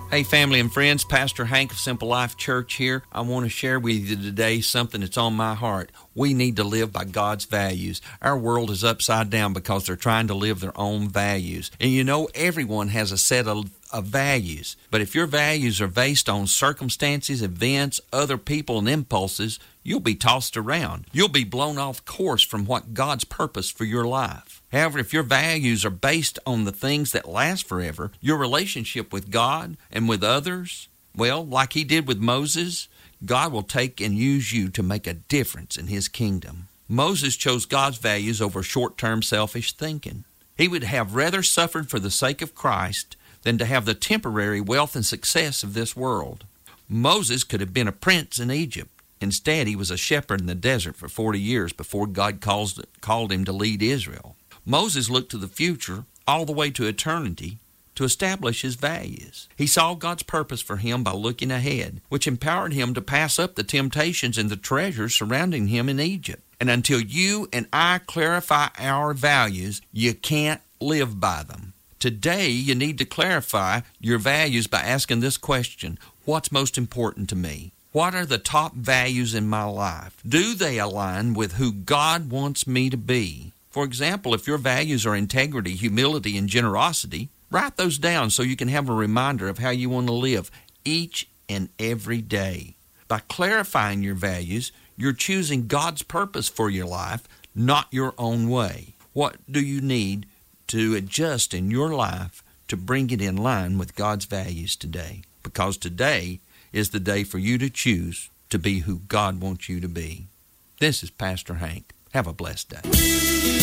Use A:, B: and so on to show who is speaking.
A: Hey, family and friends, Pastor Hank of Simple Life Church here. I want to share with you today something that's on my heart. We need to live by God's values. Our world is upside down because they're trying to live their own values. And you know, everyone has a set of values. But if your values are based on circumstances, events, other people, and impulses, you'll be tossed around. You'll be blown off course from what God's purpose for your life. However, if your values are based on the things that last forever, your relationship with God and with others, well, like He did with Moses, God will take and use you to make a difference in His kingdom. Moses chose God's values over short-term selfish thinking. He would have rather suffered for the sake of Christ than to have the temporary wealth and success of this world. Moses could have been a prince in Egypt. Instead, he was a shepherd in the desert for 40 years before God called him to lead Israel. Moses looked to the future, all the way to eternity, to establish his values. He saw God's purpose for him by looking ahead, which empowered him to pass up the temptations and the treasures surrounding him in Egypt. And until you and I clarify our values, you can't live by them. Today, you need to clarify your values by asking this question: what's most important to me? What are the top values in my life? Do they align with who God wants me to be? For example, if your values are integrity, humility, and generosity, write those down so you can have a reminder of how you want to live each and every day. By clarifying your values, you're choosing God's purpose for your life, not your own way. What do you need to adjust in your life to bring it in line with God's values today? Because today is the day for you to choose to be who God wants you to be. This is Pastor Hank. Have a blessed day.